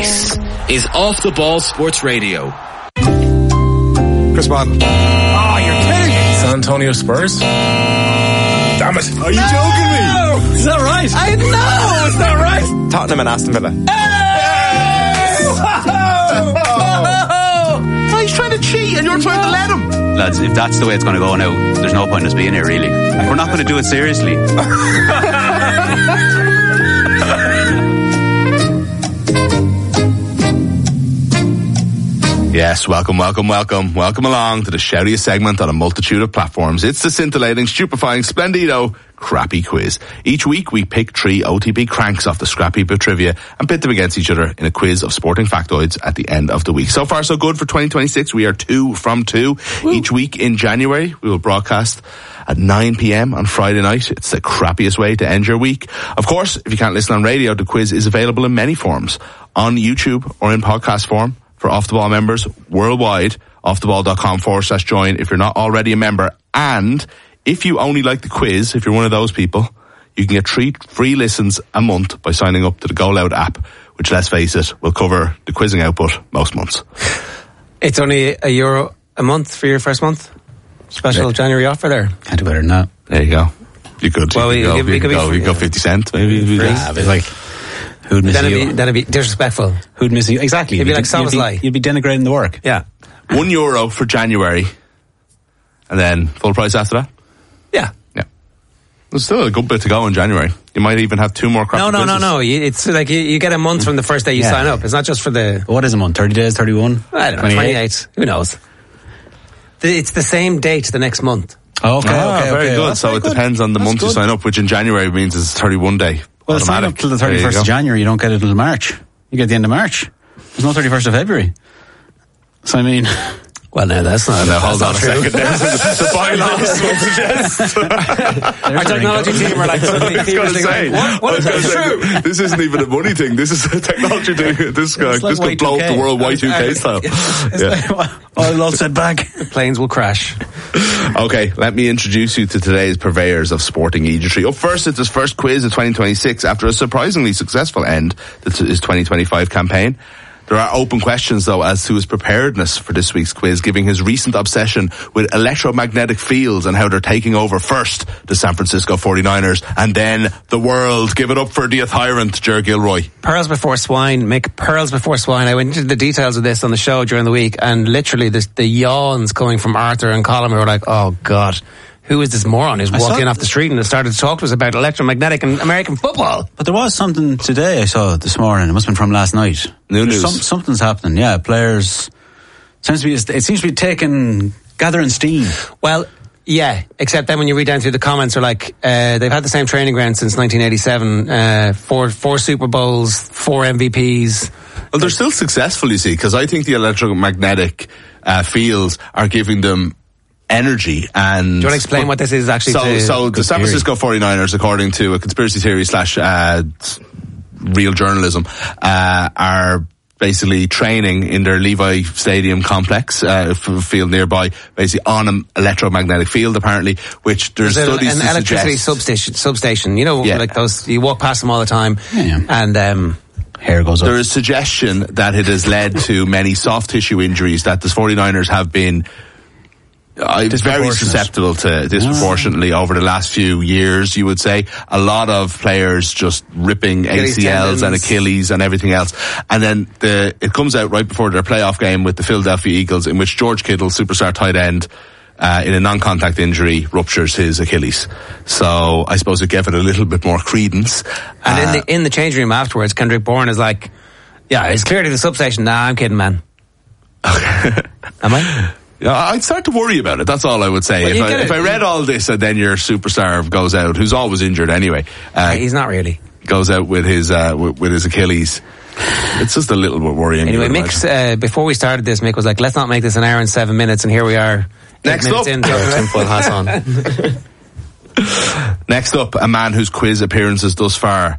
This is Off the Ball Sports Radio. Chris Bond. Oh, you're kidding me. San Antonio Spurs? Damn it. Are you joking me? Is that right? I know, is that right? Tottenham and Aston Villa. Oh, he's trying to cheat and you're trying to let him. Lads, if that's the way it's going to go now, there's no point in us being here, really. We're not going to do it seriously. Yes, welcome along to the shoutiest segment on a multitude of platforms. It's the scintillating, stupefying, splendido, crappy quiz. Each week we pick 3 OTB cranks off the scrap heap of trivia and pit them against each other in a quiz of sporting factoids at the end of the week. So far so good for 2026. We are 2 from 2. Woo. Each week in January we will broadcast at 9 p.m. on Friday night. It's the crappiest way to end your week. Of course, if you can't listen on radio, the quiz is available in many forms. On YouTube or in podcast form. For Off the Ball members worldwide, offtheball.com/join if you're not already a member. And if you only like the quiz, if you're one of those people, you can get 3 free listens a month by signing up to the Go Loud app, which, let's face it, will cover the quizzing output most months. It's only €1 a month for your first month. Special January offer there. Can't do better than that. There you go. You could. Well, you could go 50 cent, maybe. Like, who'd miss you? That'd be disrespectful. Who'd miss you? Exactly. It'd be like Somersley. You'd be denigrating the work. Yeah. €1 for January, and then full price after that. Yeah. There's still a good bit to go in January. You might even have 2 more crappy quizzes. No. It's like you get a month from the first day you sign up. It's not just for the... What is a month? 30 days, 31? I don't know, 28. Who knows? It's the same date the next month. Okay, very good. That's so very it good. depends on the month you sign up, which in January means it's 31 day. Well, sign up till the 31st of January. You don't get it until March. You get the end of March. There's no 31st of February. So I mean... Well, no, that's not. No, hold on a second. The bylaws will suggest. Our technology team are like suddenly feverishly going, what is that true? This isn't even a money thing. This is a technology thing. This could blow up the world Y2K style. I'll all set back. The planes will crash. Okay, let me introduce you to today's purveyors of sporting eagerness. Up first, it's his first quiz of 2026 after a surprisingly successful end to his 2025 campaign. There are open questions, though, as to his preparedness for this week's quiz, giving his recent obsession with electromagnetic fields and how they're taking over first the San Francisco 49ers and then the world. Give it up for the tyrant, Ger Gilroy. Pearls before swine, Mick. Pearls before swine. I went into the details of this on the show during the week, and literally the yawns coming from Arthur and Colin were like, oh, God. Who is this moron who's walked in off the street and started to talk to us about electromagnetic and American football? But there was something today I saw this morning. It must have been from last night. New news. Something's happening. Yeah, players. It seems to be gathering steam. Well, yeah, except then when you read down through the comments, are like they've had the same training ground since 1987. Four Super Bowls, 4 MVPs. Well, they're still successful, you see, because I think the electromagnetic fields are giving them energy. And do you want to explain what this is actually? So the San Francisco 49ers, according to a conspiracy theory / real journalism, are basically training in their Levi Stadium complex, field nearby, basically on an electromagnetic field, apparently, which there's studies an to electricity suggest. substation, you know, like those, you walk past them all the time, and hair goes up. There is suggestion that it has led to many soft tissue injuries, that the 49ers have been very susceptible to disproportionately over the last few years, you would say. A lot of players just ripping ACLs and Achilles and everything else. And then it comes out right before their playoff game with the Philadelphia Eagles, in which George Kittle, superstar tight end, in a non-contact injury, ruptures his Achilles. So I suppose it gave it a little bit more credence. And in the change room afterwards, Kendrick Bourne is like, yeah, it's clearly the substation. Nah, I'm kidding, man. Am I? Yeah, I'd start to worry about it. That's all I would say. Well, if I read all this and then your superstar goes out, who's always injured anyway, he's not really, goes out with his Achilles. It's just a little bit worrying. Anyway, Mick, before we started this, Mick was like, "Let's not make this an hour and 7 minutes," and here we are. Next up, tinfoil hat on. Next up, a man whose quiz appearances thus far